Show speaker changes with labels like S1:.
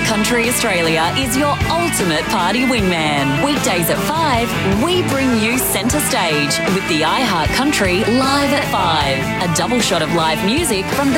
S1: iHeart Country Australia is your ultimate party wingman. Weekdays at 5, we bring you centre stage with the iHeart Country Live at 5. A double shot of live music from